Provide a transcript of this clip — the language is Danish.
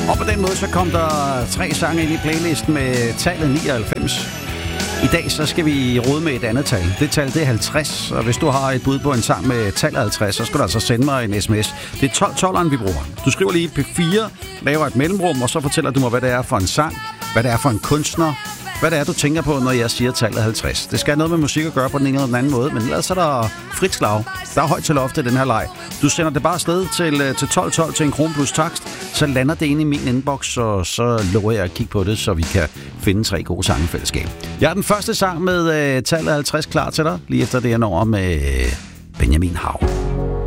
Og på den måde så kom der 3 sange ind i playlisten med tallet 99. I dag så skal vi rode med et andet tal. Det tal, det er 50, og hvis du har et bud på en sang med tallet 50, så skal du altså sende mig en sms. Det er 12-12'eren, vi bruger. Du skriver lige P4, laver et mellemrum, og så fortæller du mig, hvad det er for en sang, hvad det er for en kunstner, hvad det er, du tænker på, når jeg siger tallet 50. Det skal have noget med musik at gøre på den ene eller den anden måde, men ellers er der frit slag. Der er højt til loftet i den her leg. Du sender det bare afsted til 1212 til 1 krone plus takst, så lander det inde i min inbox, og så lover jeg at kigge på det, så vi kan finde 3 gode sange i fællesskab. Jeg har den første sang med tallet 50 klar til dig, lige efter det jeg når med Benjamin Hav.